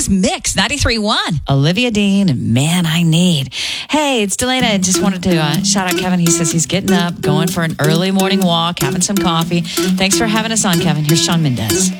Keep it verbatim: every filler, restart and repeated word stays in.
Mornings Mix, ninety-three point one. Olivia Dean and Man I Need. Hey, it's Delana. I just wanted to uh, shout out Kevin. He says he's getting up, going for an early morning walk, having some coffee. Thanks for having us on, Kevin. Here's Shawn Mendes.